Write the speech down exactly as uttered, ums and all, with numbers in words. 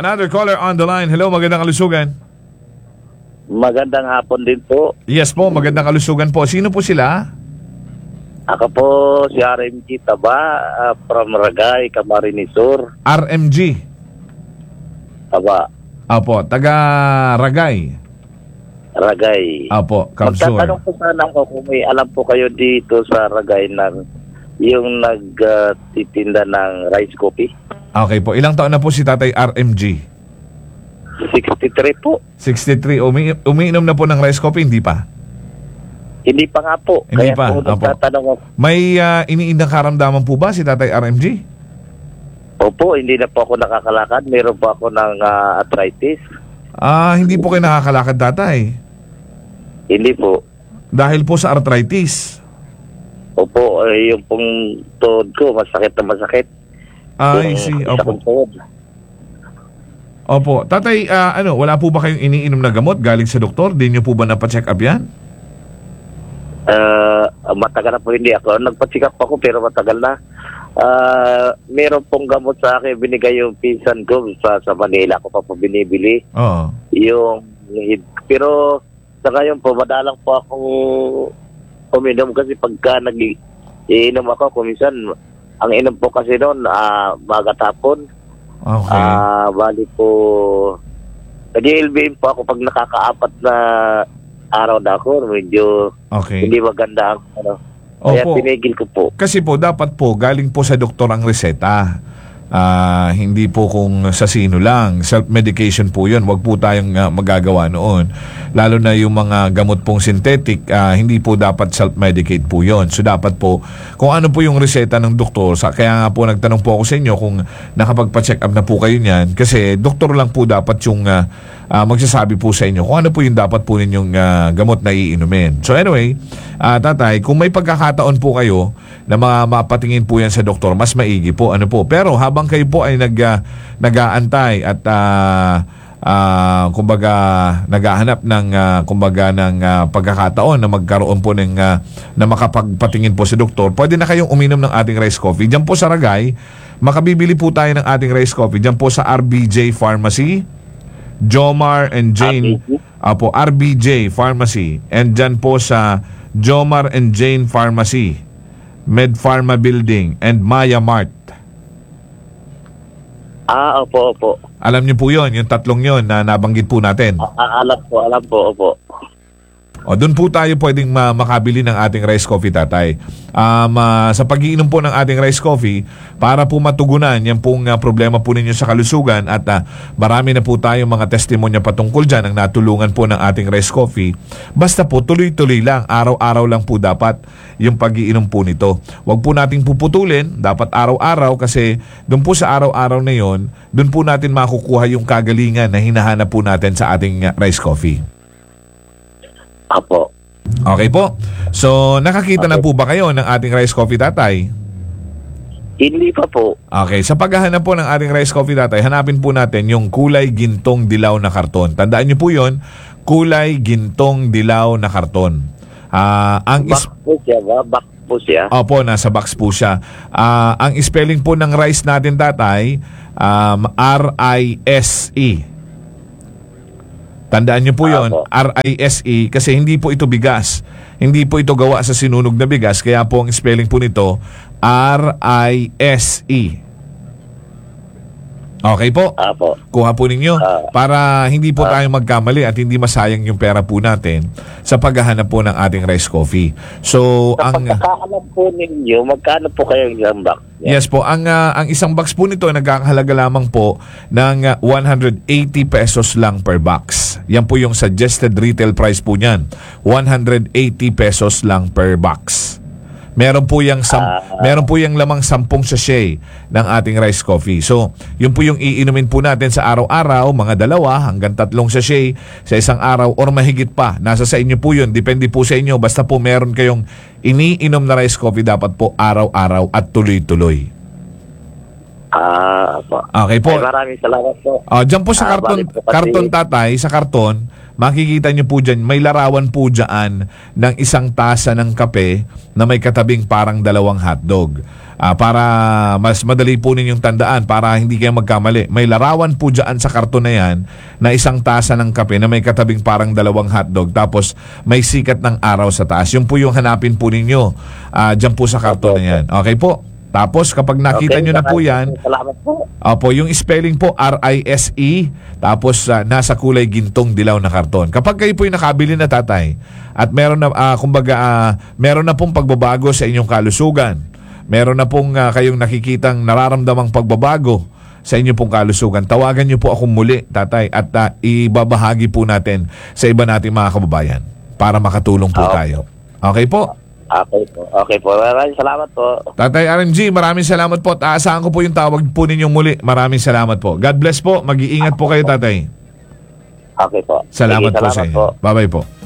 Another caller on the line. Hello, magandang kalusugan. Magandang hapon din po. Yes po, magandang kalusugan po. Sino po sila? Ako po si R M G Taba uh, from Ragay, Camarines Sur. R M G. Taba. Apo, taga Ragay. Ragay. Apo, Kamsur. Magtatanong po sana ako kung may alam po kayo dito sa Ragay ng yung nagtitinda uh, ng rice coffee. Okay po. Ilang taon na po si Tatay R M G? sixty-three po. sixty-three. Umi umiinom na po ng rice coffee? Hindi pa? Hindi pa nga po. Hindi Kaya pa. po nagtatanong ako. May uh, iniindang karamdaman po ba si Tatay R M G? Opo, hindi na po ako nakakalakad. Meron po ako ng uh, arthritis. Ah, hindi po kayo nakakalakad, Tatay? Hindi po. Dahil po sa arthritis? Opo, eh, yung pong tuhod ko, masakit na masakit. Ah, I see. Opo. Opo. Tatay, uh, ano, wala po ba kayong iniinom na gamot galing sa doktor? Di nyo po ba napacheck up yan? Uh, matagal na po hindi ako. Nagpa-check up ako pero matagal na. Uh, meron pong gamot sa akin. Binigay yung pinsan ko sa, sa Manila. Ako pa po binibili. Oo. Yung, pero sa ngayon po, madalang po akong uminom kasi pagka nag-iinom ako, kuminsan, ang inom po kasi noon, uh, magatapon. Okay. Ah, uh, bali po, nag-I L B M po ako pag nakakaapat na araw na ako, medyo okay. Hindi maganda ang ano. Kaya Opo. tinigil ko po. Kasi po, dapat po, galing po sa doktor ang reseta. Uh, hindi po kung sa sino lang. Self-medication po yun. Huwag po tayong uh, magagawa noon. Lalo na yung mga gamot pong synthetic, uh, hindi po dapat self-medicate po yun. So dapat po, kung ano po yung reseta ng doktor, sa, kaya nga po nagtanong po ako sa inyo kung nakapagpa-check up na po kayo niyan. Kasi doktor lang po dapat yung uh, uh, magsasabi po sa inyo kung ano po yung dapat po ninyong uh, gamot na iinumin. So anyway, uh, tatay, kung may pagkakataon po kayo na mga mapatingin po yan sa doktor, mas maigi po. Ano po. Pero habang kayo po ay nag, uh, nag-aantay at uh, uh, kumbaga naghahanap ng uh, kumbaga ng uh, pagkakataon na magkaroon po ng uh, na makapagpatingin po sa doktor, pwede na kayong uminom ng ating rice coffee. Diyan po sa Ragay, makabibili po tayo ng ating rice coffee. Diyan po sa R B J Pharmacy, Jomar and Jane. Apo, R B J Pharmacy. And diyan po sa Jomar and Jane Pharmacy, Med Pharma Building, and Maya Mart. Ah, opo, opo. Alam niyo po yon, yung tatlong yon na nabanggit po natin. Ah, alam po, alam po, opo. O, doon po tayo pwedeng ma- makabili ng ating rice coffee, tatay. Um, uh, sa pag-iinom po ng ating rice coffee, para po matugunan yan pong uh, problema po ninyo sa kalusugan at uh, marami na po tayong mga testimonya patungkol dyan ang natulungan po ng ating rice coffee. Basta po tuloy-tuloy lang, araw-araw lang po dapat yung pag-iinom po nito. Huwag po nating puputulin, dapat araw-araw kasi doon po sa araw-araw na yon, doon po natin makukuha yung kagalingan na hinahanap po natin sa ating uh, rice coffee. Apo. Okay po. So, nakakita okay. na po ba kayo ng ating rice coffee, tatay? Hindi pa po. Okay. Sa paghahanap po ng ating rice coffee, tatay, hanapin po natin yung kulay gintong dilaw na karton. Tandaan niyo po yun, kulay gintong dilaw na karton. Uh, ang box po siya ba? Box po siya? Opo, nasa box po siya. Uh, ang spelling po ng rice natin, tatay, um, R I S E. Tandaan niyo po yon, R I S E, kasi hindi po ito bigas. Hindi po ito gawa sa sinunog na bigas, kaya po ang spelling po nito, R I S E. Okay po? Apo. Kuha po ninyo Uh, para hindi po uh, tayo magkamali at hindi masayang yung pera po natin sa paghahanap po ng ating rice coffee. So, sa ang pagkakaalam po ninyo, magkano po kayo yung box? Yeah. Yes po, ang uh, ang isang box po nito nagkakahalaga lamang po ng uh, one hundred eighty pesos lang per box. Yan po yung suggested retail price po niyan. one hundred eighty pesos lang per box. Meron po yung sam- uh, meron po yung lamang sampung sachet ng ating rice coffee. So, yun po yung iinumin po natin sa araw-araw, mga dalawa hanggang tatlong sachet sa isang araw or mahigit pa. Nasa sa inyo po yun, depende po sa inyo. Basta po meron kayong iniinom na rice coffee, dapat po araw-araw at tuloy-tuloy. Ah, uh, okay po. Ay, maraming salamat po. Uh, diyan po sa uh, karton, po karton tatay, sa karton, makikita nyo po dyan, may larawan po dyan ng isang tasa ng kape na may katabing parang dalawang hotdog. Ah, para mas madali po ninyong tandaan, para hindi kayo magkamali. May larawan po dyan sa karton na yan na isang tasa ng kape na may katabing parang dalawang hotdog, tapos may sikat ng araw sa taas. Yun po yung hanapin po ninyo ah, dyan po sa karton na yan. Okay po? Tapos kapag nakita Okay, nyo na po maraming yan, Salamat po. opo, yung spelling po R I S E, tapos ah, nasa kulay gintong dilaw na karton. Kapag kayo po yung nakabili na, tatay, at meron na ah, kumbaga ah, meron na pong pagbabago sa inyong kalusugan, meron na pong ah, kayong nakikitang nararamdamang pagbabago sa inyong pong kalusugan, tawagan niyo po ako muli, tatay, at ah, ibabahagi po natin sa iba nating mga kababayan para makatulong po Okay. tayo. Okay po? Okay po. Okay po. Maraming salamat po. Tatay R M G, maraming salamat po. At aasahan ko po yung tawag po ninyong muli. Maraming salamat po. God bless po. Mag-iingat po kayo, tatay. Okay po. Salamat Sige, po sa salamat inyo. po. Bye-bye po.